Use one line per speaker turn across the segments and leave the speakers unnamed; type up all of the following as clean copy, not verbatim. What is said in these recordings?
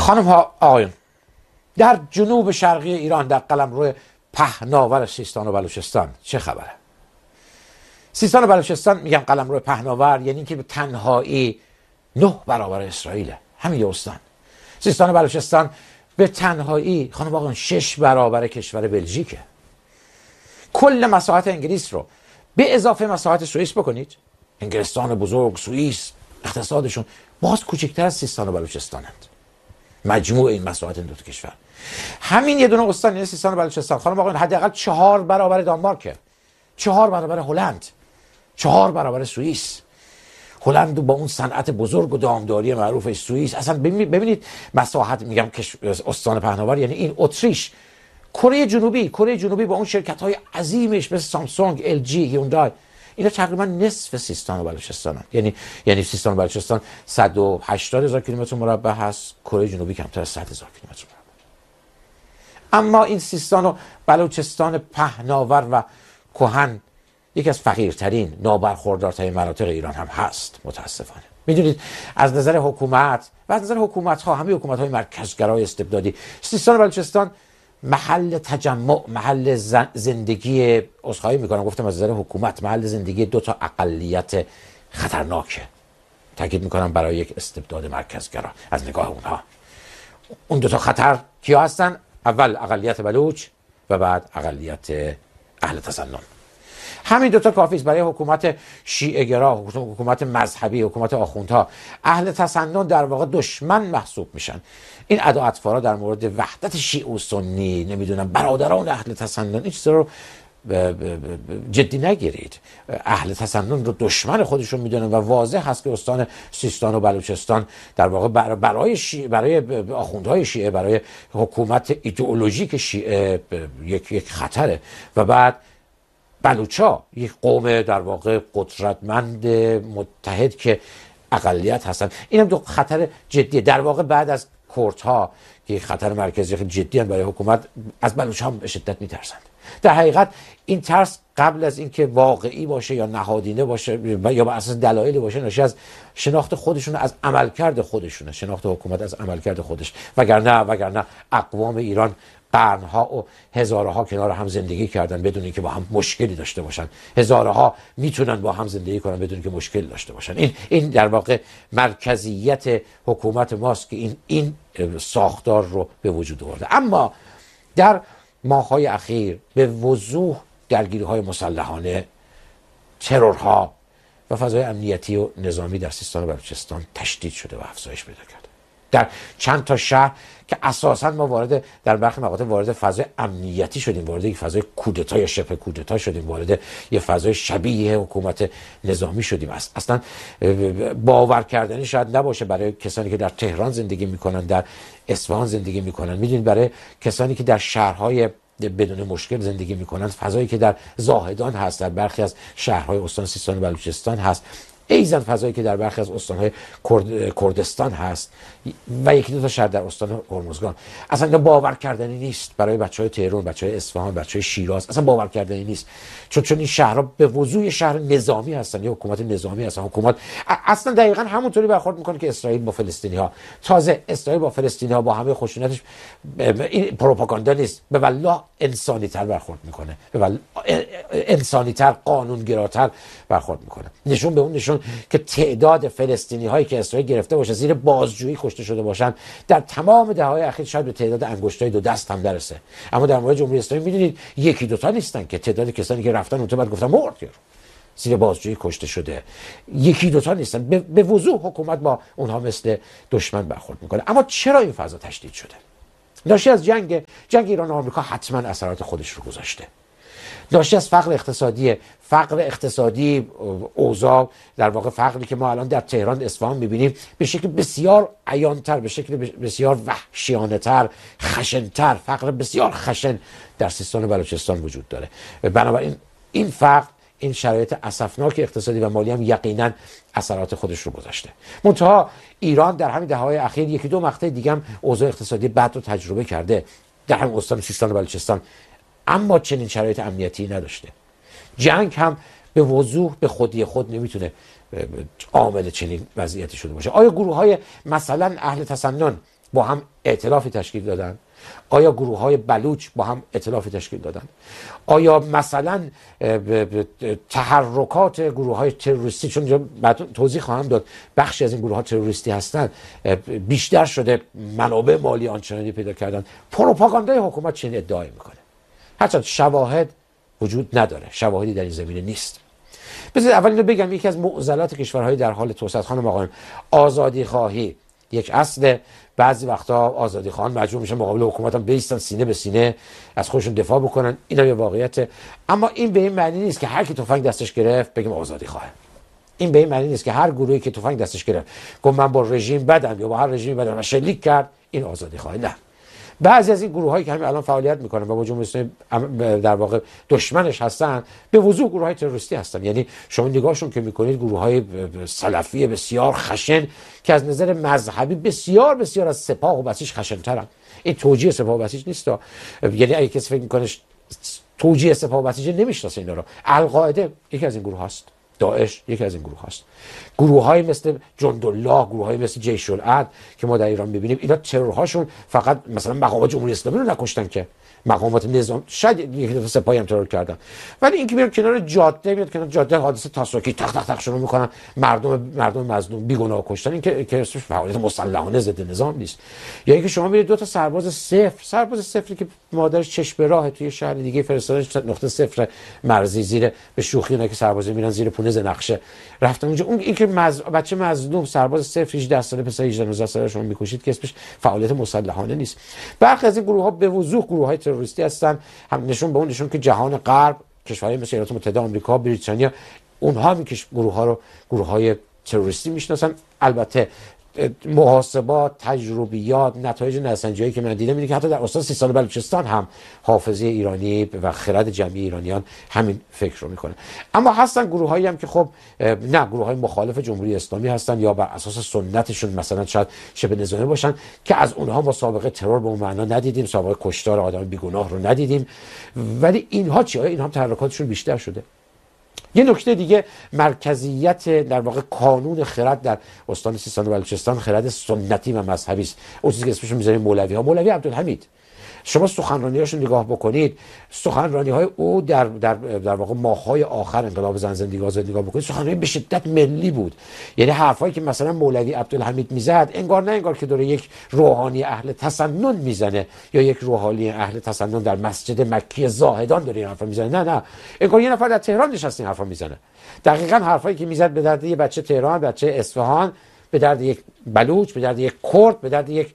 خانم ها آقایون، در جنوب شرقی ایران در قلمرو پهناور سیستان و بلوچستان چه خبره؟ سیستان و بلوچستان، میگم قلمرو پهناور یعنی که به تنهایی 9 برابر اسرائیله، همین یه استان. سیستان و بلوچستان به تنهایی خانم آقایون 6 برابر کشور بلژیکه. کل مساحت انگلیس رو به اضافه مساحت سوئیس بکنید، انگلستان بزرگ، سوئیس، اقتصادشون باز کوچکتر از سیستان و بلوچستانند. مجموع این مساحت این دو تا کشور، همین یه دونه استان یعنی سیستان و بلوچستان خانم آقایون حداقل 4 برابر دانمارکه، 4 برابر هلند، 4 برابر سوئیس. هلند با اون صنعت بزرگ و دامداری معروفش، سوئیس اصلا ببینید مساحت، میگم استان پهناور یعنی این اتریش، کره جنوبی با اون شرکت‌های عظیمش مثل سامسونگ، ال جی، هیوندای، اینا تقریبا نصف سیستان و بلوچستانن. یعنی سیستان و بلوچستان 180,000 کیلومتر مربع هست، کره جنوبی کمتر از 100,000 کیلومتر مربع. اما این سیستان و بلوچستان پهناور و کهن یکی از فقیرترین، نابرخوردارترین مناطق ایران هم هست متاسفانه. میدونید از نظر حکومت و از نظر حکومت‌ها، همه حکومت‌های مرکزگرای استبدادی، سیستان و بلوچستان محل تجمع، محل زندگی، عذرخواهی میکنم گفتم از نظر حکومت، محل زندگی 2 تا اقلیت خطرناکه. تاکید میکنم برای یک استبداد مرکزگرا از نگاه اونها. اون 2 تا خطر کیا هستن؟ اول اقلیت بلوچ و بعد اقلیت اهل تسنن. همین 2 تا کافی است برای حکومت شیعه گرا، حکومت مذهبی، حکومت آخوندها. اهل تسنن در واقع دشمن محسوب میشن. این ادا اطفارا در مورد وحدت شیعه و سنی، نمیدونم برادران اهل تسنن، این چیزا رو جدی نگیرید. اهل تسنن رو دشمن خودشون میدونن و واضح هست که استان سیستان و بلوچستان در واقع برای آخوندهای شیعه، برای حکومت ایدئولوژیک شیعه یک خطره. و بعد بلوچا یک قوم در واقع قدرتمند متحد که اقلیت هستن، این هم 2 خطر جدیه. در واقع بعد از کردها که خطر مرکزی خیلی جدی هم برای حکومت، از بلوچ هم به شدت میترسند. در حقیقت این ترس قبل از اینکه واقعی باشه یا نهادینه باشه یا بر اساس دلایلی باشه، ناشی از شناخت خودشون، از عملکرد خودشونه، شناخت حکومت از عملکرد خودش. وگرنه اقوام ایران قرنها و هزارها کنار هم زندگی کردن بدون اینکه با هم مشکلی داشته باشن. هزارها میتونن با هم زندگی کنن بدون اینکه مشکل داشته باشن. این در واقع مرکزیت حکومت ماست که این ساختار رو به وجود آورده. اما در ماه‌های اخیر به وضوح درگیری‌های مسلحانه، ترورها و فضای امنیتی و نظامی در سیستان و بلوچستان تشدید شده و افزایش پیدا کرده. در چند تا شهر که اساساً ما در برخی مقاطع وارد فضای امنیتی شدیم، وارد یک فضای کودتا یا شبه کودتا شدیم، وارد یک فضای شبیه حکومت نظامی شدیم. اصلا باور کردنی شاید نباشه برای کسانی که در تهران زندگی میکنن، در اصفهان زندگی میکنن. میدونید برای کسانی که در شهرهای بدون مشکل زندگی میکنن، فضایی که در زاهدان هست، در برخی از شهرهای استان سیستان و بلوچستان هست، ایزن فضایی که در برخی از استان‌های کردستان هست و 1-2 تا شهر در استان هرمزگان، اصلا اینا باور کردنی نیست برای بچهای تهران، بچهای اصفهان، بچهای شیراز. اصلا باور کردنی نیست، چون این شهرها به وضوح شهر نظامی هستن، یا حکومت نظامی هستن. حکومت اصلا دقیقاً همونطوری برخورد میکنه که اسرائیل با فلسطینی‌ها. تازه اسرائیل با فلسطینی‌ها با همه خشونتش، این پروپاگاندا نیست، به والله انسانی‌تر برخورد میکنه، به والله انسانی‌تر، قانونگراتر برخورد میکنه. نشون که تعداد فلسطینی هایی که اسرائیل گرفته باشه زیر بازجویی کشته شده باشن در تمام دهه‌های اخیر شاید به تعداد انگشتای 2 دست هم برسه. اما در مورد جمهوری اسلامی میدونید 1-2 تا نیستن که تعداد کسانی که رفتن اونجا بعد گفتن مرد زیر بازجویی کشته شده، 1-2 تا نیستن. به وضوح حکومت با اونها مثل دشمن برخورد میکنه. اما چرا این فضا تشدید شده؟ ناشی از جنگ ایران و آمریکا حتما اثرات خودش رو گذاشته. ناشی از فقر اقتصادی، اوضاع در واقع فقری که ما الان در تهران، اصفهان میبینیم به شکل بسیار عیان‌تر، به شکل بسیار وحشیانه‌تر، خشن‌تر، فقر بسیار خشن در سیستان و بلوچستان وجود داره. بنابراین این فقر، این شرایط اسفناک اقتصادی و مالی هم یقینا اثرات خودش رو گذاشته. منتها ایران در همین دهه‌های اخیر 1-2 مقطع دیگه هم اوضاع اقتصادی بد رو تجربه کرده در همین استان سیستان و بلوچستان، اما چنین شرایط امنیتی نداشته. جنگ هم به وضوح به خودی خود نمیتونه عامل چنین وضعیتی شده باشه. آیا گروه‌های مثلا اهل تسنن با هم ائتلافی تشکیل دادن؟ آیا گروه های بلوچ با هم ائتلافی تشکیل دادن؟ آیا مثلا تحرکات گروه های تروریستی، چون بعد توضیح خواهم داد بخشی از این گروه ها تروریستی هستن، بیشتر شده منابع مالی آنچنانی پیدا کردن، پروپاگاندای حکومت چنین ادعایی میکنه؟ هرچند شواهد وجود نداره، شواهدی در این زمینه نیست. بذارید اول اینو بگم، یکی از معضلات کشورهای در حال توسعه، خانم آقایان، آزادی خواهی یک اصل. بعضی وقتا آزادی خواهان مجبور میشن مقابل حکومت هم بیستن، سینه به سینه از خودشون دفاع بکنن، اینا یه واقعیته. اما این به این معنی نیست که هر کی تفنگ دستش گرفت بگیم آزادی خواه. این به این معنی نیست که هر گروهی که تفنگ دستش گرفت گفت من با رژیم بدم یا با هر رژیمی بدم و شلیک کرد، این آزادی خواه. نه، بعضی از این گروه هایی که همین الان فعالیت میکنن و با جمهوری اسلامی در واقع دشمنش هستن، به وضوح گروه های تروریستی هستن. یعنی شما نگاهشون که میکنید گروه های سلفی بسیار خشن که از نظر مذهبی بسیار بسیار از سپاه و بسیج خشن‌ترن. این توجیه سپاه و بسیج نیست. یعنی اگه کسی فکر میکنه توجیه سپاه و بسیج، نمیشناسه اینا رو. القاعده یکی از این گروه هست، داعش یکی از این گروه هست، گروه های مثل جندالله، گروه های مثل جیش العدل که ما در ایران میبینیم، اینا ترورهاشون فقط مثلا مقامات جمهوری اسلامی رو نکشتن که مقامات نظام، شاید یک دفعه سپاهی هم ترور کردن، ولی اینکه میاد کنار جاده، میاد کنار جاده حادثه تاسوکی تق تق تق شروع میکنن، مردم مظلوم بیگناه کشتن، این که اسمش فعالیت مسلحانه ضد نظام نیست. یا اینکه شما میرید دو تا سرباز صفری که مادرش چشم به راه توی شهر دیگه فرستادش نقطه صفر مرزی، زیر به شوخی اونایی که سربازی میرن زیر پونه نقشه رفتن اونجا، اون اینکه بچه مظلوم سرباز صفر 18 ساله پسر 18 19 ساله شما میکشید که اسمش فعالیت مسلحانه نیست. برخی از این گروه ها به وضوح گروه های تروریستی هستن، هم نشون به اون نشون که جهان غرب، کشورهای مثل ایالات متحده آمریکا، بریتانیا، اونها هم گروه ها رو گروه های تروریستی میشناسن. البته محاسبات، تجربیات، نتایج نظرسنجی‌هایی که من دیدم اینه که حتی در استان سیستان و بلوچستان هم حافظه ایرانی و خرد جمعی ایرانیان همین فکر رو میکنه. اما هستن گروهایی هم که خب نه، گروه‌های مخالف جمهوری اسلامی هستن یا بر اساس سنتشون مثلا شاید شبه نظامی باشن که از اونها ما سابقه ترور به اون معنا ندیدیم، سابقه کشتار آدم بیگناه رو ندیدیم، ولی اینها چی؟ اینها هم تحرکاتشون بیشتر شده. یه نکته دیگه، مرکزیت در واقع کانون خرد در استان سیستان و بلوچستان خرد سنتی و مذهبی است. اون چیزی که اسمش میذاریم مولوی‌ها، مولوی عبدالحمید، شما سخنرانی‌هاشو نگاه بکنید، سخنرانی‌های او در واقع ماه‌های آخر انقلاب زن زندگی آزادی نگاه بکنید، سخنرانی به شدت ملی بود. یعنی حرفایی که مثلا مولوی عبدالحمید میزد انگار نه انگار که داره یک روحانی اهل تسنن میزنه یا یک روحانی اهل تسنن در مسجد مکی زاهدان داره این حرفا میزنه، نه، انگار یه نفر در تهران نشسته این حرفا میزنه. دقیقاً حرفایی که میزد به درد یه بچه تهران، بچه اصفهان، به درد یک بلوچ، به درد یک کرد، به درد یک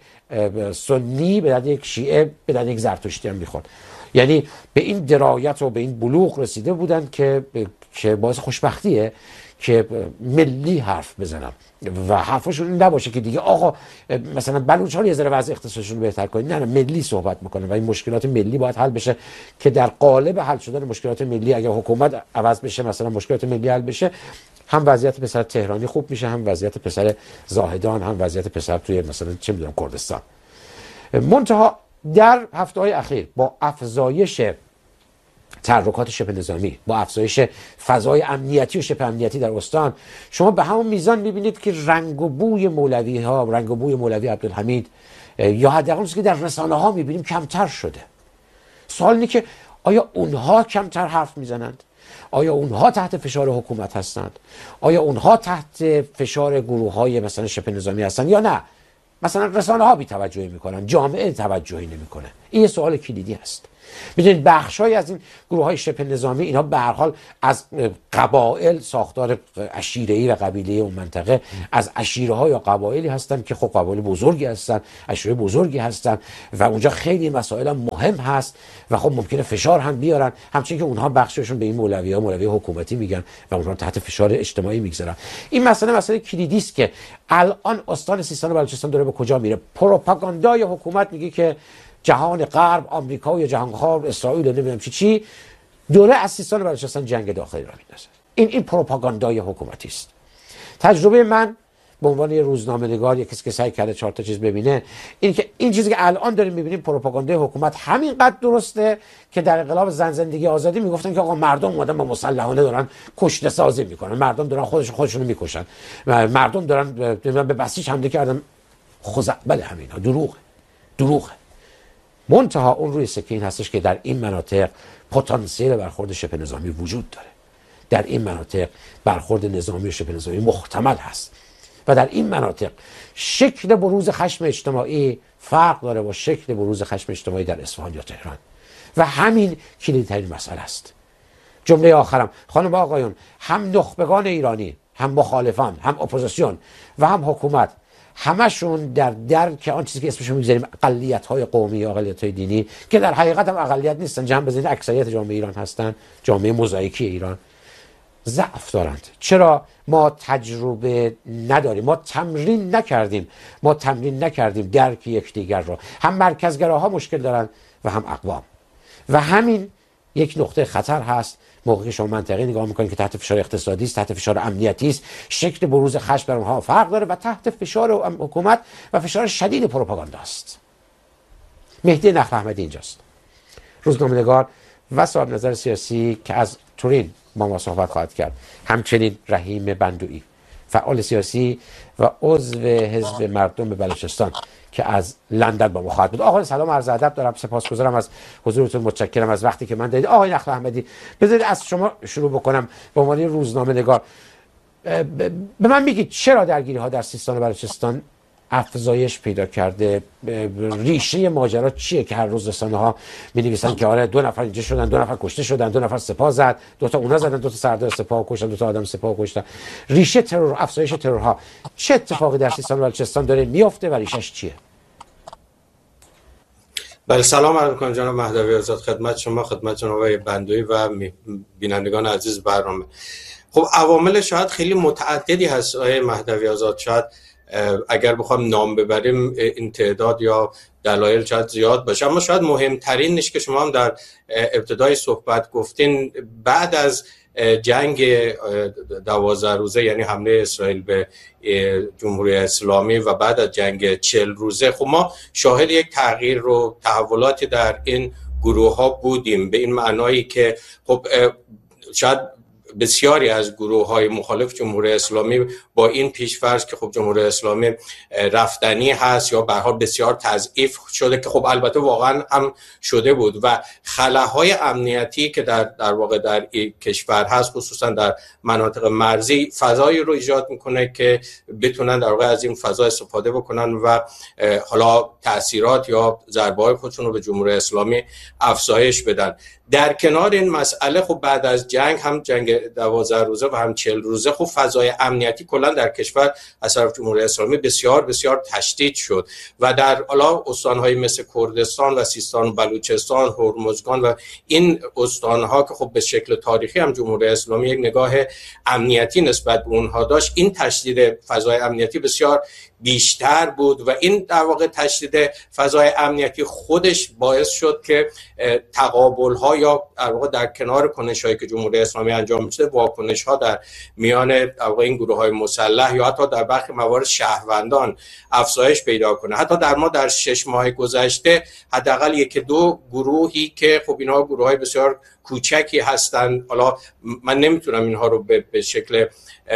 سنی، به درد یک شیعه، به درد یک زرتشتی هم میخورد. یعنی به این درایت و به این بلوغ رسیده بودن که باعث خوشبختیه که ملی حرف بزنم و حرفشون این نباشه که دیگه آقا مثلا بلوچ ها یه ذره وضع اقتصادشون رو بهتر کنید، نه ملی صحبت میکنه و این مشکلات ملی باید حل بشه که در قالب حل شدن مشکلات ملی اگر حکومت عوض بشه، مثلا مشکلات ملی حل بشه، هم وضعیت پسر تهرانی خوب میشه، هم وضعیت پسر زاهدان، هم وضعیت پسر توی مثلا چه میدونم کردستان. منتها در هفته‌های اخیر با افزایش تحرکات شبه نظامی، با افزایش فضای امنیتی و شبه امنیتی در استان، شما به همون میزان میبینید که رنگ و بوی مولوی ها، رنگ و بوی مولوی عبدالحمید یا حداقل چیزی که در رسانه ها میبینیم کمتر شده. سوال اینه که آیا اونها کمتر حرف میزنند؟ آیا اونها تحت فشار حکومت هستند؟ آیا اونها تحت فشار گروه های مثلا شبه نظامی هستند یا نه؟ مثلا رسانه ها بی توجهی میکنن، جامعه توجهی نمیکنه. این یه سوال کلیدی است. میدونید بخشای از این گروه های شبه نظامی اینا به هر حال از قبایل، ساختار عشیره‌ای و قبیله‌ای اون منطقه، از عشیره ها یا قبایلی هستن که خب قبایل بزرگی هستن، عشیره بزرگی هستن و اونجا خیلی مسائل مهم هست و خب ممکنه فشار هم بیارن، همچنین که اونها بخششون به این مولوی حکومتی میگن و اونها تحت فشار اجتماعی میگذارن. این مسئله کلیدی است که الان استان سیستان و بلوچستان داره به کجا میره. پروپاگاندای حکومت میگه که جهان غرب، آمریکا یا جهان غرب، اسرائیل، نمیدونم چی دوره از سیستان و بلوچستان جنگ داخلی را میندازه. این پروپاگاندای حکومتی است. تجربه من به عنوان یه روزنامه‌نگار، یک کسی که سعی کرده 4 تا چیز ببینه، این چیزی که الان داریم می‌بینیم پروپاگاندای حکومت همینقدر درسته که در انقلاب زن زندگی آزادی میگفتن که آقا مردم اومدن با مسلحانه دارن کشته سازی میکنن، مردم دارن خودشون میکشن، مردم دارن به بسیج حمله کردن. خزعبل همینا دروغه. منتها اون روی سکه این هستش که در این مناطق پتانسیل برخورد شبه نظامی وجود داره. در این مناطق برخورد نظامی و شبه نظامی محتمل هست و در این مناطق شکل بروز خشم اجتماعی فرق داره با شکل بروز خشم اجتماعی در اصفهان یا تهران و همین کلیدترین مسئله است. جمله آخرم، خانم و آقایون، هم نخبگان ایرانی، هم مخالفان، هم اپوزیسیون و هم حکومت، همشون در درک آن چیزی که اسمش رو می‌ذاریم اقلیت‌های قومی یا اقلیت‌های دینی که در حقیقت هم اقلیت نیستن، جمع بزنید اکثریت جامعه ایران هستن، جامعه موزاییکی ایران، ضعف دارند. چرا؟ ما تجربه نداریم، ما تمرین نکردیم درک یکدیگر را. هم مرکزگراها مشکل دارن و هم اقوام و همین یک نقطه خطر هست موقعی شما منطقه نگاه میکنید که تحت فشار اقتصادی است، تحت فشار امنیتی است، شکل بروز خشم در اونها فرق داره و تحت فشار حکومت و فشار شدید پروپاگاندا است. مهدی نخل احمدی اینجاست، روزنامه‌نگار و صاحب نظر سیاسی که از تورین با ما صحبت خواهد کرد. همچنین رحیم بندویی، فعال سیاسی و عضو حزب مردم بلوچستان که از لندن با ما خواهد بود. آقای سلام، عرض ادب دارم، سپاسگزارم از حضورتون، متشکرم از وقتی که من دادید. آقای نخل احمدی، بذارید از شما شروع بکنم به عنوان روزنامه‌نگار. به من میگید چرا درگیری ها در سیستان و بلوچستان افزایش پیدا کرده؟ ریشه ماجرا چیه که هر روز رسانه ها می نویسن که آره 2 نفر اینجا شدن، 2 نفر کشته شدن، 2 نفر سپاه زد، 2 تا اونا زدن، 2 تا سردار سپاه کشتن، 2 تا آدم سپاه کشتن. ریشه ترور، افزایش ترورها چه اتفاقی در سیستان و بلوچستان داره میفته و ریشش چیه؟
بله، سلام علیکم میکنم جناب مهدوی آزاد، خدمت شما، خدمت جناب آقای بندوی و بینندگان عزیز برنامه. خب عوامل شاید خیلی متعددی هست آقای مهدوی آزاد، شاید اگر بخوام نام ببریم این تعداد یا دلایل شاید زیاد باشه، اما شاید مهمترینش که شما هم در ابتدای صحبت گفتین، بعد از جنگ 12 روزه یعنی حمله اسرائیل به جمهوری اسلامی و بعد از جنگ 40 روزه، خب ما شاهد یک تغییر و تحولاتی در این گروه ها بودیم، به این معنایی که خب شاید بسیاری از گروه‌های مخالف جمهوری اسلامی با این پیش‌فرض که خب جمهوری اسلامی رفتنی هست یا به هر حال بسیار تضعیف شده، که خب البته واقعا هم شده بود، و خلاهای امنیتی که در واقع در این کشور هست، خصوصا در مناطق مرزی، فضایی رو ایجاد میکنه که بتونن در واقع از این فضا استفاده بکنن و حالا تأثیرات یا ضربه‌های خودشون رو به جمهوری اسلامی افزایش بدن. در کنار این مسئله خب بعد از جنگ، هم جنگ 12 روزه و هم 40 روزه، خب فضای امنیتی کلا در کشور از طرف جمهوری اسلامی بسیار بسیار تشدید شد و در حالا استان‌های مثل کردستان و سیستان و بلوچستان، هرمزگان و این استان‌ها که خب به شکل تاریخی هم جمهوری اسلامی یک نگاه امنیتی نسبت به اونها داشت، این تشدید فضای امنیتی بسیار بیشتر بود و این در واقع تشدید فضای امنیتی خودش باعث شد که تقابل‌ها یا در واقع در کنار کنش‌هایی که جمهوری اسلامی انجام می‌داد، واکنش‌ها در میان در واقع این گروه‌های مسلح یا حتی در برخی موارد شهروندان افزایش پیدا کنه. حتی در 6 ماه گذشته حداقل 1-2 گروهی که خب اینها گروه‌های بسیار کوچکی هستند، حالا من نمیتونم اینها رو به شکل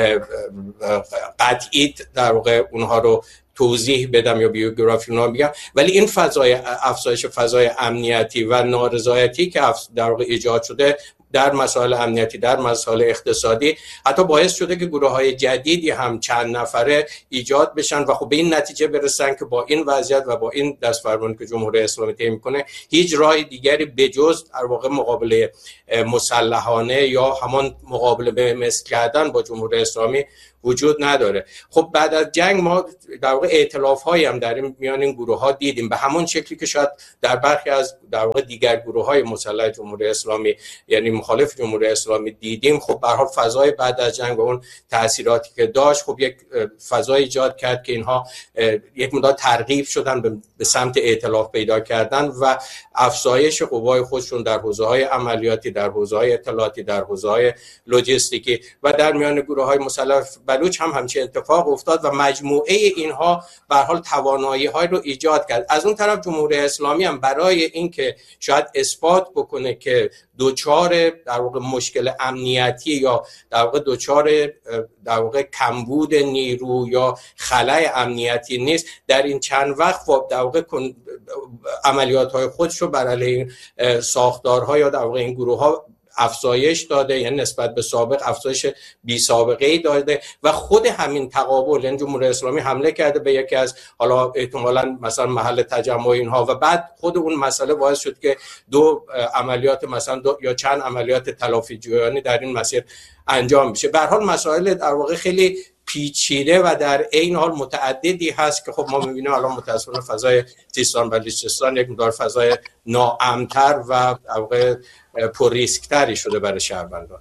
قطعی در واقع اونها رو توضیح بدم یا بیوگرافی اونا بگم، ولی این افزایش فضای امنیتی و نارضایتی که در واقع ایجاد شده در مسائل امنیتی، در مسائل اقتصادی، حتی باعث شده که گروه‌های جدیدی هم چند نفره ایجاد بشن و خب به این نتیجه برسن که با این وضعیت و با این دستفرمانی که جمهوری اسلامی طی می‌کنه، هیچ راه دیگری بجز در واقع مقابله مسلحانه یا همان مقابله به مثل کردن با جمهوری اسلامی وجود نداره. خب بعد از جنگ ما در واقع ائتلاف‌هایی هم در میان این گروه‌ها دیدیم، به همون شکلی که شاید در برخی از در واقع دیگر گروه‌های مسلح جمهوری اسلامی یعنی مخالف جمهوری اسلامی دیدیم. خب به هر حال فضای بعد از جنگ و اون تأثیراتی که داشت، خب یک فضای ایجاد کرد که اینها یک مقدار ترغیب شدن به سمت ائتلاف پیدا کردن و افزایش قوای خودشون در حوزه‌های عملیاتی، در حوزه‌های اطلاعاتی، در حوزه‌های لوجستیکی و در میان گروه‌های مسلح بلوچ هم همچین اتفاق افتاد و مجموعه اینها به هر حال توانایی‌های رو ایجاد کرد. از اون طرف جمهوری اسلامی هم برای اینکه شاید اثبات بکنه که دوچار در واقع مشکل امنیتی یا در واقع دوچار در واقع کمبود نیرو یا خلأ امنیتی نیست، در این چند وقت در واقع عملیات‌های خودش رو بر علیه ساختارها یا در واقع این گروه‌ها افزایش داده، یعنی نسبت به سابق افزایش بی سابقه ای داده و خود همین تقابل، یعنی جمهوری اسلامی حمله کرده به یکی از حالا احتمالاً مثلا محل تجمع اینها و بعد خود اون مسئله باعث شد که دو عملیات مثلا یا چند عملیات تلافی جویانه در این مسیر انجام بشه. به هر حال مسائل در واقع خیلی پیچیده و در عین حال متعددی هست که خب ما می‌بینیم الان متأسفانه فضای سیستان بلوچستان یک مقدار فضای ناامن‌تر و در واقع پر ریسک تری شده برای شهروندان.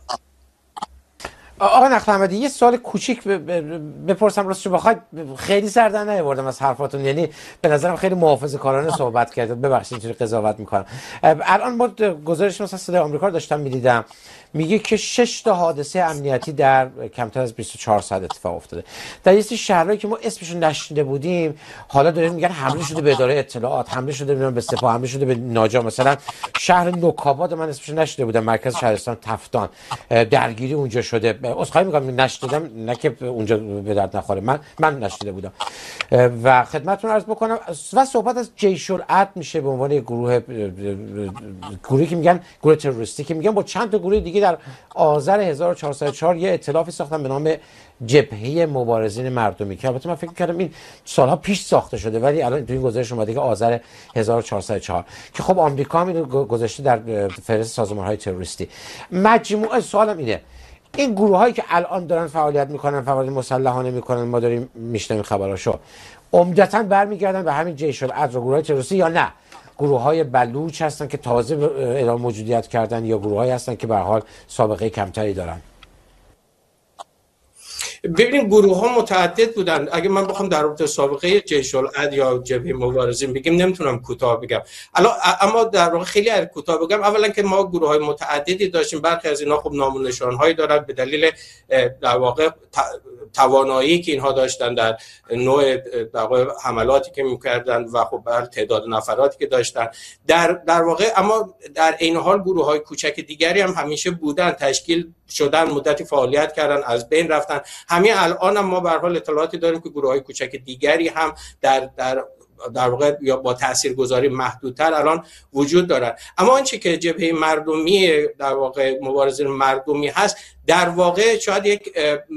آقا نقل احمدی یه سوال کوچیک بپرسم، راستش بخواید خیلی سر در نیاوردم از حرفاتون، یعنی به نظرم خیلی محافظه‌کارانه صحبت کردید، ببخشید اینجوری قضاوت میکنم. الان ما گزارش مثلا صدای آمریکا رو داشتم میدیدم، میگه که 6 تا حادثه امنیتی در کمتر از 24 ساعت اتفاق افتاده در یه سری شهرهایی که ما اسمشون نشنیده بودیم. حالا دارن میگن حمله شده به اداره اطلاعات، حمله شده به سپاه، حمله شده به ناجا. مثلا شهر نوکاباد من اسمشون نشنیده بودم، مرکز شهرستان تفتان، درگیری اونجا شده. عذرخواهی میکنم نشنیدم، نه که اونجا به درد نخوره، من نشنیده بودم. و خدمتتون عرض بکنم و صحبت از جیش العدل میشه به عنوان گروهی که میگن گروه تروریستی، که میگن با چند تا گروه دیگه در آذر 1404 یه ائتلافی ساختن به نام جبهه مبارزین مردمی، که البته من فکر کردم این سالها پیش ساخته شده ولی الان تو این گزارش اومده که آذر 1404 که خب آمریکا هم اینو گذاشته در فهرست سازمان‌های تروریستی. مجموعه سوالم اینه، این گروهایی که الان دارن فعالیت میکنن، فعالیت مسلحانه میکنن، ما داریم میشنویم خبراشو، عمدتاً برمیگردن به همین جیش العدل و گروهای تروریستی، یا نه گروه‌های بلوچ هستن که تازه اعلام موجودیت کردن، یا گروهایی هستن که به هر حال سابقه کمتری دارن؟
ببینید گروه ها متعدد بودن. اگه من بخوام در رابطه سابقه جیش العدل یا جبهه مبارزین بگیم نمیتونم کوتاه بگم، اما در واقع خیلی کوتاه بگم. اولا که ما گروه های متعددی داشتیم، برخی از اینا خب نام و نشان هایی دارن به دلیل در واقع توانایی که اینها داشتن در نوع در واقع حملاتی که میکردن و خب بر تعداد نفراتی که داشتن در واقع. اما در عین حال گروه های کوچک دیگری هم همیشه بودن، تشکیل شدن، مدتی فعالیت کردن، از بین رفتن. همین الان هم ما به هر حال اطلاعاتی داریم که گروه های کوچک دیگری هم در واقع یا با تاثیرگذاری محدودتر الان وجود دارن. اما آنچه که جبهه مردمی در واقع مبارزین مردمی هست، در واقع شاید یک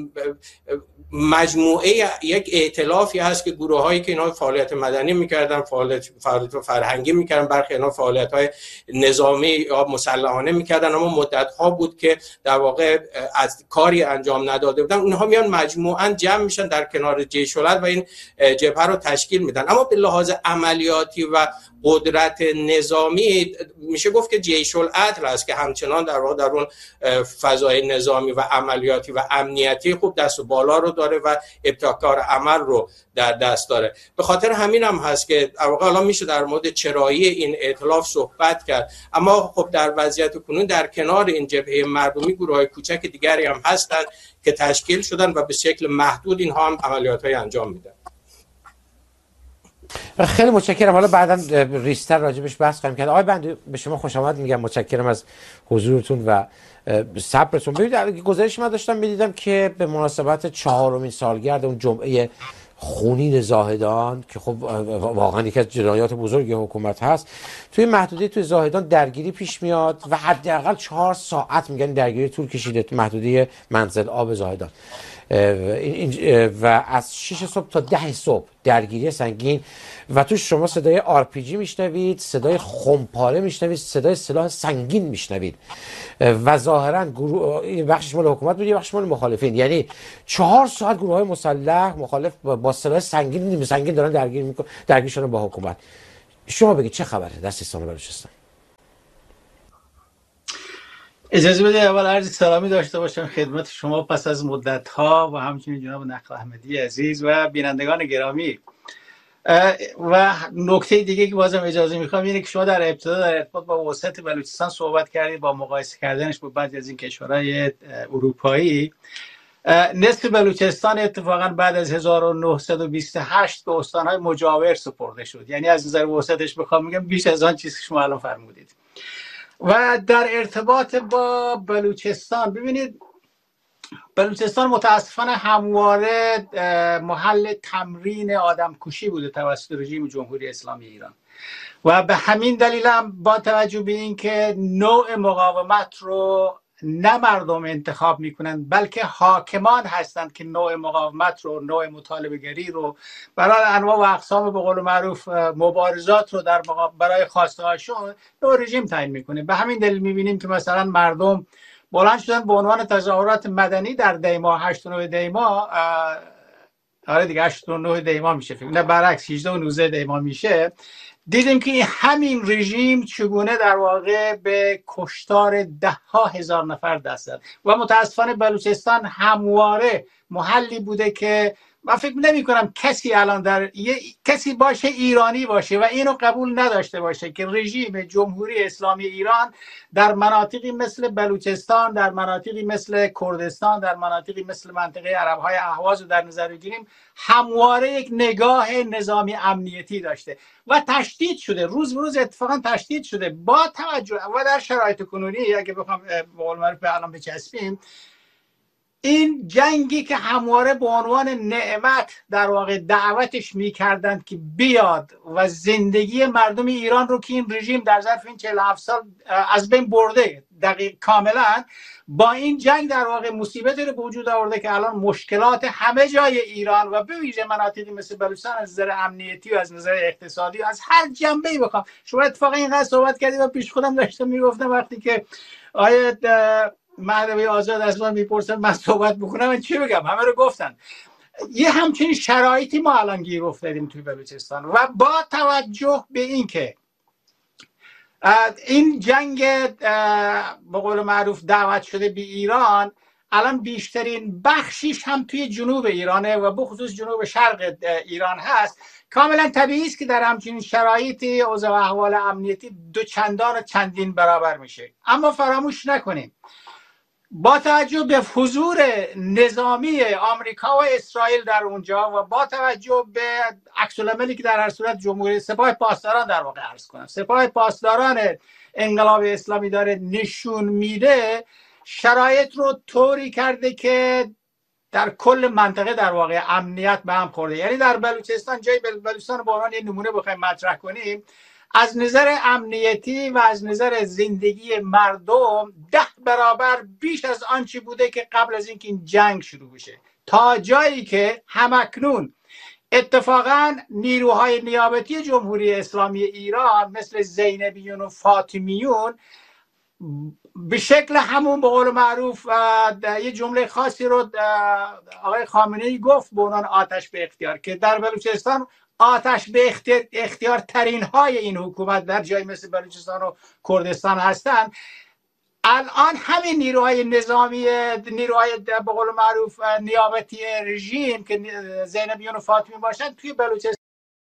مجموعه، یک ائتلافی هست که گروه‌هایی که اینا فعالیت مدنی می‌کردن، فعالیت فرهنگی می‌کردن، برخی اینا فعالیت‌های نظامی یا مسلحانه می‌کردن، اما مدت‌ها بود که در واقع از کاری انجام نداده بودن. اونها میان مجموعاً جمع میشن در کنار جیش العدل و این جبهه رو تشکیل میدن. اما به لحاظ عملیاتی و قدرت نظامی میشه گفت که جیش العدل است که همچنان در واقع در اون فضای نظامی و عملیاتی و امنیتی خوب دست و بالا رو داره و ابتکار عمل رو در دست داره. به خاطر همین هم هست که در واقع الان میشه در مورد چرایی این ائتلاف صحبت کرد. اما خب در وضعیت کنون در کنار این جبهه مردمی گروه‌های کوچک دیگری هم هستند که تشکیل شدن و به شکل محدود اینها هم عملیات‌های انجام میدن.
خیلی متشکرم. حالا بعداً ریستر راجبش بحث خواهیم کرد. آقای بندی به شما خوش آمد میگم، متشکرم از حضورتون و صبرتون. ببینید گزارش من داشتم میدیدم که به مناسبت 4مین سالگرد اون جمعه خونین زاهدان که خب واقعا یکی از جنایات بزرگ حکومت هست، توی محدوده توی زاهدان درگیری پیش میاد و حداقل 4 ساعت میگن درگیری طول کشیده تو محدوده منزل آب زاهدان و از 6 صبح تا 10 صبح درگیری سنگین و توش شما صدای RPG میشنوید، صدای خمپاره میشنوید، صدای سلاح سنگین میشنوید و ظاهرا این بخشش مال حکومت بود، یه بخش مال مخالفین. یعنی 4 ساعت گروه های مسلح مخالف با سلاح سنگین نیمه سنگین دارن درگیر شدن با حکومت. شما بگید چه خبره در سیستان بلوچستان؟
اجازه بده اول عرض سلامی داشته باشم خدمت شما پس از مدت‌ها و همچنین جناب نقل احمدی عزیز و بینندگان گرامی. و نکته دیگه که بازم اجازه میخوام اینه که شما در ابتدا در ارتباط با وسعت بلوچستان صحبت کردید با مقایسه کردنش با بعضی از این کشورهای اروپایی. نصف بلوچستان اتفاقا بعد از 1928 به استانهای مجاور سپرده شد. یعنی از نظر وسعتش بخوام بگم بیش از آن چیزی که شما الان فرمودید. و در ارتباط با بلوچستان، ببینید بلوچستان متاسفانه همواره محل تمرین آدمکشی بوده توسط رژیم جمهوری اسلامی ایران و به همین دلیل هم با توجه به اینکه نوع مقاومت رو نه مردم انتخاب میکنن بلکه حاکمان هستند که نوع مقاومت رو، نوع مطالبه گری رو برای انواع و اقسام به قول معروف مبارزات رو برای خواسته هاشون نوع رژیم تعیین میکنه. به همین دلیل میبینیم که مثلا مردم بلند شدن به عنوان تظاهرات مدنی در دیما 8 و 9 دیما، آره دیگه 8 و 9 دیما میشه، فکر نه برعکس 18 و 19 دیما میشه. دیدیم که همین رژیم چگونه در واقع به کشتار 10,000 نفر دست زد و متاسفانه بلوچستان همواره محلی بوده که من فکر نمی کنم کسی الان کسی باشه ایرانی باشه و اینو قبول نداشته باشه که رژیم جمهوری اسلامی ایران در مناطقی مثل بلوچستان، در مناطقی مثل کردستان، در مناطقی مثل منطقه عربهای اهواز رو در نظر بگیریم همواره یک نگاه نظامی امنیتی داشته و تشدید شده، روز به روز اتفاقا تشدید شده با توجه و در شرایط کنونی اگه بخوام به قول معروف به الان بچسبیم، این جنگی که همواره به عنوان نعمت در واقع دعوتش میکردند که بیاد و زندگی مردم ایران رو که این رژیم در ظرف این 47 سال از بین برده دقیق کاملا، با این جنگ در واقع مصیبتی رو به وجود آورده که الان مشکلات همه جای ایران و به ویژه مناطقی مثل بلوچستان از نظر امنیتی و از نظر اقتصادی و از هر جنبه‌ای بخوام، شما اتفاقا اینقدر صحبت کردید و پیش خودم داشتم میگفتم وقتی که آیه مهدوی آزاد از من میپرسن من صحبت بکنم من چی بگم، همه رو گفتن. یه همچین شرایطی ما الان گیر افتادیم توی بلوچستان و با توجه به این که این جنگ به قول معروف دعوت شده به ایران الان بیشترین بخشیش هم توی جنوب ایرانه و بخصوص جنوب شرق ایران هست، کاملا طبیعی است که در همچین شرایطی اوضاع و احوال امنیتی دو چندان و چندین برابر میشه. اما فراموش نکنیم با توجه به حضور نظامی آمریکا و اسرائیل در اونجا و با توجه به عکس العملی که در هر صورت جمهوری سپاه پاسداران در واقع عرض کنم سپاه پاسداران انقلاب اسلامی داره نشون میده، شرایط رو طوری کرده که در کل منطقه در واقع امنیت به هم خورده. یعنی در بلوچستان، جای بلوچستان به عنوان نمونه بخوایم مطرح کنیم، از نظر امنیتی و از نظر زندگی مردم 10 برابر بیش از آنچه بوده که قبل از اینکه این جنگ شروع بشه، تا جایی که همکنون اتفاقا نیروهای نیابتی جمهوری اسلامی ایران مثل زینبیون و فاطمیون به شکل همون به قول معروف یه جمله خاصی رو آقای خامنه‌ای گفت به عنوان آتش به اختیار، که در بلوچستان آتش به اختیار ترین های این حکومت در جای مثل بلوچستان و کردستان هستند. الان همین نیروهای نظامی، نیروهای به قول معروف نیابتی رژیم که زینبیون و فاطمی باشند توی بلوچستان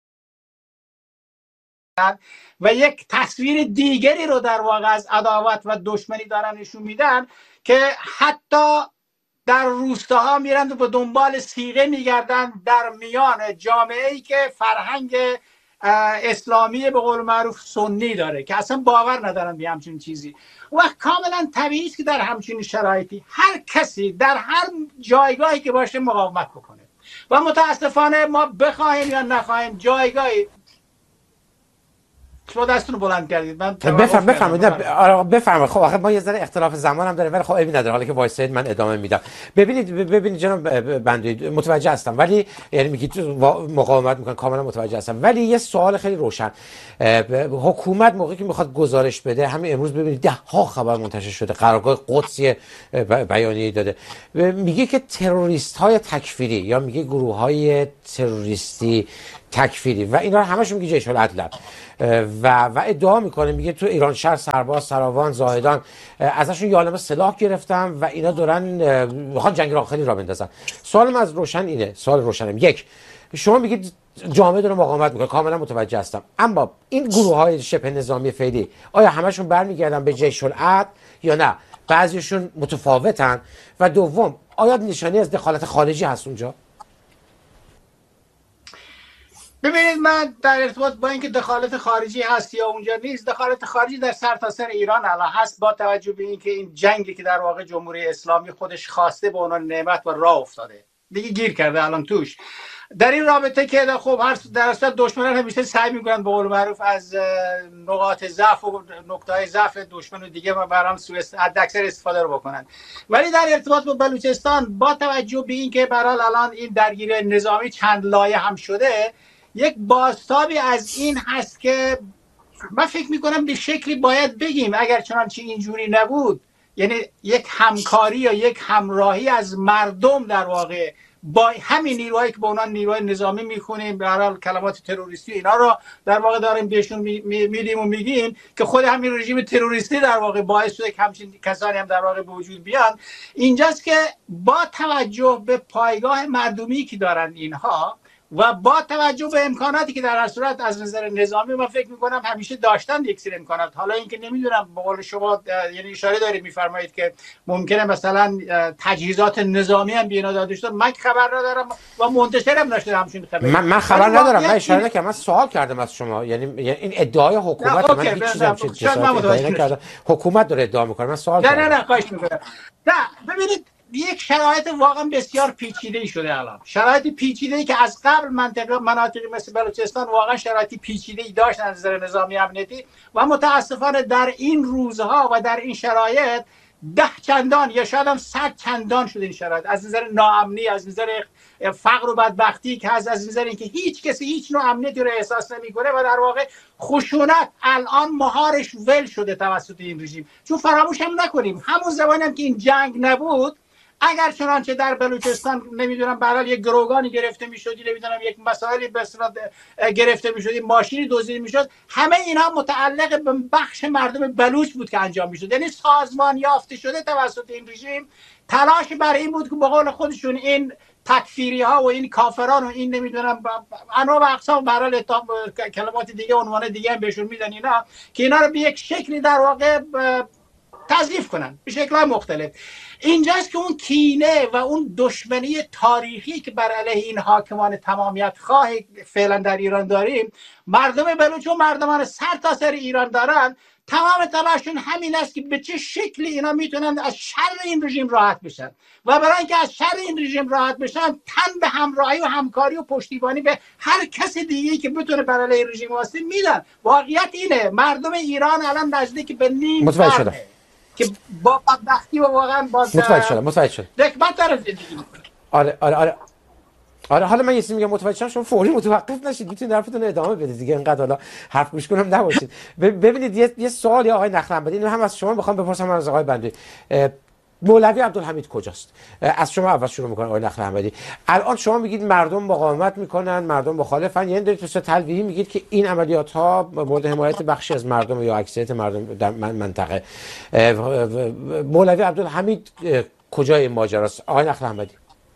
و یک تصویر دیگری رو در واقع از عداوت و دشمنی دارن نشون میدن که حتی در روستاها میرند و به دنبال صیغه میگردن در میان جامعه‌ای که فرهنگ اسلامی به قول معروف سنی داره که اصلا باور ندارن به همچین چیزی و کاملا طبیعی است که در همچین شرایطی هر کسی در هر جایگاهی که باشه مقاومت بکنه و متاسفانه ما بخواهیم یا نخواهیم جایگاهی. شما دستون رو بلند کردید، من
بفرمایید. خب آخه ما یه ذره اختلاف زمان هم داره ولی خب عیبی نداره، حالا که وایسید من ادامه میدم. ببینید جناب بندوی متوجه هستم، ولی یعنی میگید مقاومت میکنن، کاملا متوجه هستم، ولی یه سوال خیلی روشن. حکومت موقعی که میخواد گزارش بده، همین امروز ببینید 10 ها خبر منتشر شده، قرارگاه قدسی بیانیه داده، میگه که تروریست های تکفیری یا میگه گروه های تروریستی تکفیری و اینا همشون میگه جیش العدل و ادعا میکنه، میگه تو ایران شهر سرباز، سراوان، زاهدان ازشون یالمه سلاح گرفتم و اینا دارن میخوان جنگ داخلی را بندازن. سوالم از روشن اینه، سوال روشنم، یک، شما میگید جامعه داره مقاومت میکنه، کاملا متوجه هستم، اما این گروه های شبه نظامی فعلی آیا همشون برمیگردن به جیش العدل یا نه؟ بعضیشون متفاوتن؟ و دوم آیا نشانی از دخالت خارجی هست اونجا؟
ببینید، من در ارتباط با اینکه دخالت خارجی هست یا اونجا نیست، دخالت خارجی در سرتاسر ایران الان هست، با توجه به اینکه این جنگی که در واقع جمهوری اسلامی خودش خواسته به عنوان نعمت و راه افتاده دیگه، گیر کرده الان توش. در این رابطه که خب هر در اصل دشمنان همیشه سعی میکنن به قول معروف از نقاط ضعف و نقطه‌های ضعف دشمن و دیگه برام حداکثر استفاده رو بکنن. ولی در ارتباط با بلوچستان، با توجه به اینکه به هر حال الان این درگیری نظامی چند لایه هم شده، یک بازتابی از این هست که من فکر میکنم به شکلی باید بگیم اگر چنانچه اینجوری نبود، یعنی یک همکاری یا یک همراهی از مردم در واقع با همین نیروهایی که به اونها نیروهای نظامی میخونیم، به هر حال کلمات تروریستی اینا رو در واقع داریم بهشون میدیم و میگیم که خود همین رژیم تروریستی در واقع باعث شده که همچین کسانی هم در واقع به وجود بیان. اینجاست که با توجه به پایگاه مردمی که دارن اینها و با توجه به امکاناتی که در هر صورت از نظر نظامی من فکر میکنم همیشه داشتن یک سری امکانات، حالا اینکه نمیدونم به قول شما یعنی اشاره دارید میفرمایید که ممکنه مثلا تجهیزات نظامی هم بینا داده شده، من خبر ندارم و منتشرم نشده همچین خبری.
من خبر ندارم، من اشاره نکردم، من سوال کردم از شما، یعنی این ادعای حکومت، من هیچ چیزی نمی‌دونم، حکومت داره ادعا میکنه، من سوال کردم.
نه خواهش میکنم. نه ببینید، یک شرایط واقعا بسیار پیچیده شده الان، شرایط پیچیده‌ای که از قبل مناطقی مثل بلوچستان واقعا شرایطی پیچیده‌ای داشت از نظر نظامی امنیتی و متاسفانه در این روزها و در این شرایط 10 چندان یا شاید هم 100 چندان شده این شرایط، از نظر ناامنی، از نظر فقر و بدبختی که از نظر اینکه هیچ کسی هیچ نوع امنیتی رو احساس نمی‌کنه و در واقع خشونت الان مهارش ول شده توسط این رژیم. چون فراموش هم نکنیم همون زمانی هم که این جنگ نبود، اگر چنانچه در بلوچستان نمیدونم برای یک گروگانی گرفته میشدی، نمیدونم یک مسائلی به صورت گرفته میشدی، ماشینی دزدیده میشد، همه اینا متعلق به بخش مردم بلوچ بود که انجام میشد. یعنی سازمان یافته شده توسط این رژیم تلاش برای این بود که به قول خودشون این تکفیری ها و این کافران و این نمیدونم انواع و اقسام برای کلمات دیگه عنوان دیگه هم بهشون میدن اینا، که اینا رو به یک شکلی در واقع تضعیف کنن به شکل‌های مختلف. اینجاست که اون کینه و اون دشمنی تاریخی که بر علیه این حاکمان تمامیت خواه فعلا در ایران داریم، مردم بلوچ و مردمان سرتاسر ایران دارن، تمام تلاششون همین است که به چه شکلی اینا میتونن از شر این رژیم راحت بشن و برای اینکه از شر این رژیم راحت بشن تن به همراهی و همکاری و پشتیبانی به هر کس دیگه‌ای که بتونه بر علیه رژیم واسطه میدن. واقعیت اینه مردم ایران الان نزدیک به نیم قرنه که با بدبختی و واقعا با
متوجه شدم
دکمت داره زندگی میکنه.
آره حالا من یه چیزی میگم، متوجه شدم، شما فوری متوقف نشید، میتونید حرفتون رو ادامه بدید دیگه، اینقدر حالا حرف گوش کنم نباشید. ببینید یه سوالی آقای نخلنبدی، اینو هم از شما میخوام بپرسم، از آقای بندی. مولوی عبدالحمید کجاست؟ از شما اول شروع میکنم آقای نخلنبدی. الان شما میگید مردم مقاومت میکنن، مردم مخالفن، یعنی دارید به تلویحی میگید که این عملیات ها مورد حمایت بخشی از مردم یا اکثریت مردم در منطقه. مولوی عبدالحمید کجای ماجراست آقای نخلنبدی؟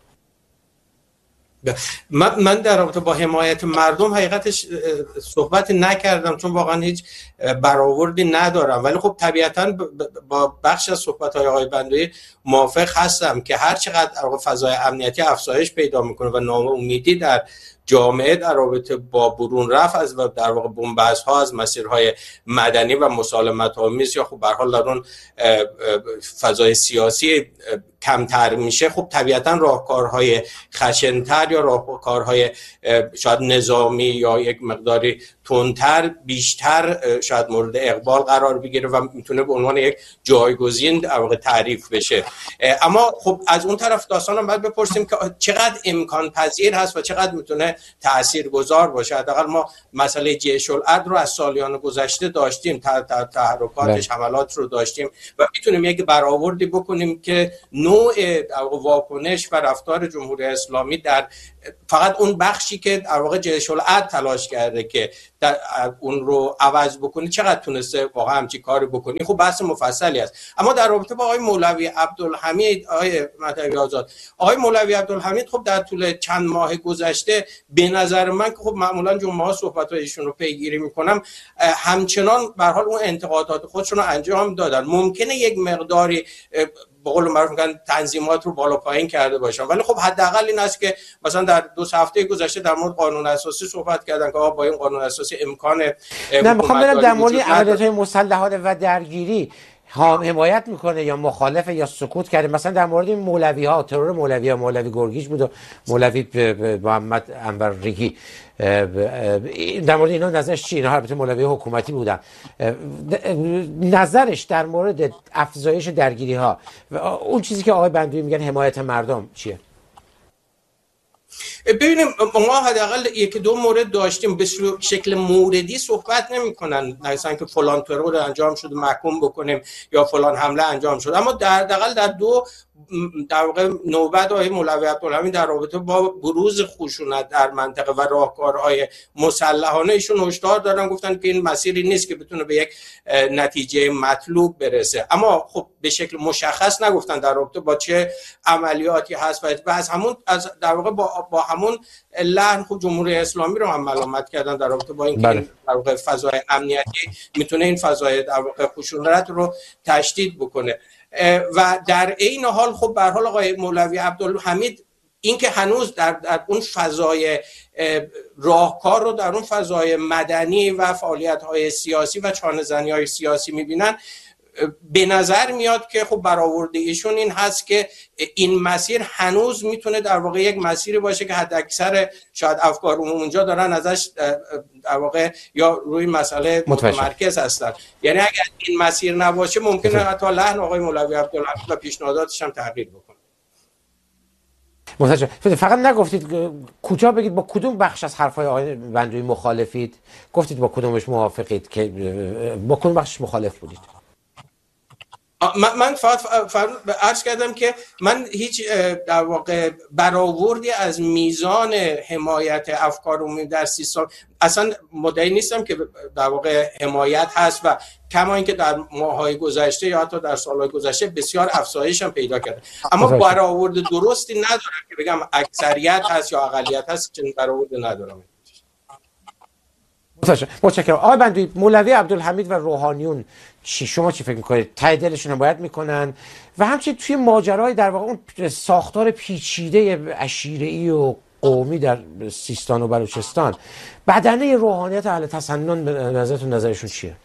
من در رابطه با حمایت مردم حقیقتش صحبت نکردم چون واقعا هیچ برآوردی ندارم، ولی خب طبیعتاً با بخش از صحبت‌های آقای بندوی موافق هستم که هر چقدر فضای امنیتی افزایش پیدا میکنه و ناامیدی در جامعه در رابطه با برون رفت از در واقع بنبست‌ها از مسیرهای مدنی و مسالمت آمیز یا خب به هر حال در اون فضای سیاسی کمتر میشه، خب طبیعتا راهکارهای خشن‌تر یا راهکارهای شاید نظامی یا یک مقداری تندتر بیشتر شاید مورد اقبال قرار بگیره و میتونه به عنوان یک جایگزین در واقع تعریف بشه. اما خب از اون طرف داستان هم باید بپرسیم که چقدر امکان پذیر هست و چقدر میتونه تاثیرگذار باشه. حداقل ما مسئله جیش العدل رو از سالیان گذشته داشتیم، تحرکاتش حملات رو داشتیم و میتونیم یک برآوردی بکنیم که نوع نوع واکنش و رفتار جمهوری اسلامی در فقط اون بخشی که در واقع جیش العدل تلاش کرده که اون رو عوض بکنه چقدر تونسته واقعا همچین کاری بکنی، خب بحث مفصلی است. اما در رابطه با آقای مولوی عبدالحمید، آقای مهدوی آزاد، آقای مولوی عبدالحمید خب در طول چند ماه گذشته به نظر من که خب معمولا جمعه ها صحبت‌های ایشون رو پیگیری میکنم، همچنان به هر حال اون انتقادات خودشون رو انجام دادن. ممکنه یک مقداری به قول معروف میگن تنظیمات رو بالا پایین کرده باشن، ولی خب حداقل این است که مثلا در 2 هفته گذشته در مورد قانون اساسی صحبت کردن که با این قانون اساسی امکان
نه میخوام برم در مورد عملیات‌های مسلحانه و درگیری حمایت میکنه یا مخالفه یا سکوت کرده. مثلا در مورد این مولوی ها، ترور مولوی ها، مولوی گرگیش بود و مولوی محمد انور ریگی، در مورد اینا نظرش چیه؟ اینا البته مولوی حکومتی بودن. نظرش در مورد افزایش درگیری ها و اون چیزی که آقای بندوی میگن حمایت مردم چیه؟
ببینیم ما حداقل 1-2 مورد داشتیم، به شکل موردی صحبت نمی‌کنن، مثلا که فلان ترور انجام شد محکوم بکنیم یا فلان حمله انجام شد، اما حداقل در 2 در واقع نوبت آقای مولوی عبدالحمید در رابطه با بروز خشونت در منطقه و راهکارهای مسلحانه ایشون هشدار دادن، گفتن که این مسیری نیست که بتونه به یک نتیجه مطلوب برسه. اما خب به شکل مشخص نگفتن در رابطه با چه عملیاتی هست و از همون در واقع با همون لحن خب جمهوری اسلامی رو هم ملامت کردن در رابطه با اینکه در واقع فضای امنیتی میتونه این فضای در واقع خشونت رو تشدید بکنه. و در این حال خب به هر حال آقای مولوی عبدالحمید اینکه هنوز در اون فضای راهکار رو در اون فضای مدنی و فعالیت‌های سیاسی و چانه‌زنی‌های سیاسی می‌بینن، به نظر میاد که خب برآورده ایشون این هست که این مسیر هنوز میتونه در واقع یک مسیری باشه که حد اکثر شاید افکار اونجا دارن ازش در واقع یا روی مسئله متمرکز هستن. یعنی اگر این مسیر نباشه ممکنه حتی لحن آقای مولوی عبدالحمید و پیشنهاداتش هم تغییر بکنه.
متشکرم. فقط نگفتید کوتاه بگید با کدوم بخش از حرفای آقای بندوی مخالفید؟ گفتید با کدومش موافقید، که با کدوم بخش مخالف بودید؟
من فقط عرض کردم که من هیچ در واقع برآوردی از میزان حمایت افکار عمومی در سیستان اصلا مدعی نیستم که در واقع حمایت هست و کما اینکه در ماه‌های گذشته یا حتی در سال‌های گذشته بسیار افزایش هم پیدا کرده، اما برآورد درستی ندارم که بگم اکثریت هست یا اقلیت هست، چنین برآورد ندارم.
متشکرم. آقای بندوی، مولوی عبدالحمید و روحانیون شما چی فکر میکنید؟ ته دلشون حمایت میکنن و همچنین توی ماجرای در واقع اون ساختار پیچیده عشیره‌ای و قومی در سیستان و بلوچستان بدنه روحانیت اهل تسنن نظرشون چیه؟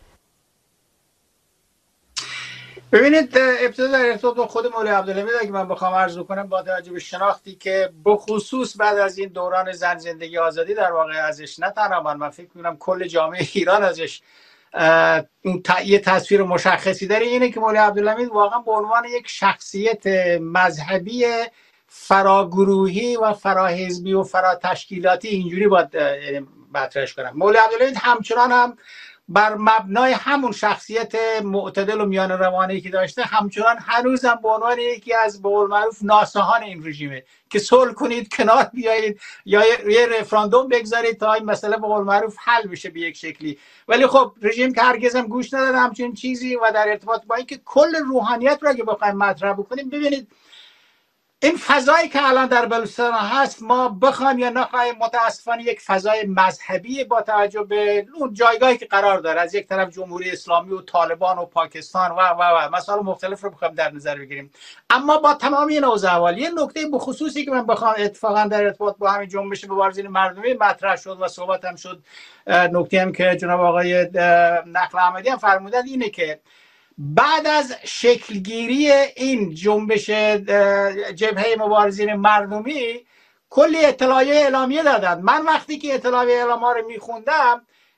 ببینید ابتدا در ارتباط با خود مولوی عبدالحمید اگه من بخوام عرض کنم، با توجه به شناختی که بخصوص بعد از این دوران زن زندگی آزادی در واقع ازش، نه تنها من فکر می‌کنم کل جامعه ایران ازش یه تصویر مشخصی داره، اینه که مولوی عبدالحمید واقعا به عنوان یک شخصیت مذهبی فراگروهی و فراحزبی و فراتشکیلاتی اینجوری باید مطرحش کنم. مولوی عبدالحمید همچنان هم بر مبنای همون شخصیت معتدل و میان روانی که داشته، همچنان هنوزم به عنوان یکی از به قول معروف ناصحان این رژیمه که صلح کنید، کنار بیایید یا یه رفراندوم بگذارید تا این مسئله به قول معروف حل بشه به یک شکلی. ولی خب رژیم که هرگز هم گوش نداده همچین چیزی. و در ارتباط با اینکه کل روحانیت رو اگه بخوایم مطرح بکنیم، ببینید این فضایی که الان در بلوچستان هست، ما بخوایم یا نخوایم متاسفانه یک فضای مذهبی با توجه به اون جایگاهی که قرار داره، از یک طرف جمهوری اسلامی و طالبان و پاکستان و مسائل مختلف رو بخوایم در نظر بگیریم. اما با تمام این اوضاع احوال، یه نکته بخصوصی که من بخوام اتفاقا در ارتباط با همین جنبش مبارزین مردمی مطرح شد و صحبت هم شد، نکته هم که جناب آقای نقل احمدی هم فرمودن، اینه که بعد از شکلگیری این جنبش جبهه مبارزین مردمی کلی اطلاعیه اعلامیه دادن. من وقتی که اطلاعیه اعلامیه رو میخوندم،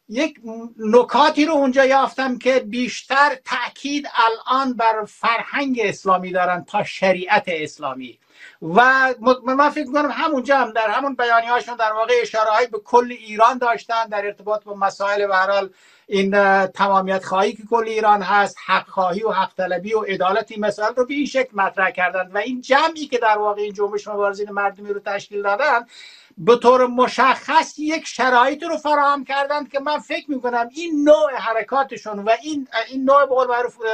یک نکاتی رو اونجا یافتم که بیشتر تاکید الان بر فرهنگ اسلامی دارن تا شریعت اسلامی و من فکر می‌کنم همونجا هم در همون بیانیه‌هاشون در واقع اشاره‌هایی به کل ایران داشتن در ارتباط با مسائل به هر حال این تمامیت خواهی که کل ایران هست، حق خواهی و حق طلبی و عدالت، این مسائل رو به این شکل مطرح کردن و این جمعی که در واقع این جنبش مبارزین مردمی رو تشکیل دادن به طور مشخص یک شرایطی رو فراهم کردند که من فکر میکنم این نوع حرکاتشون و این نوع به قول معروف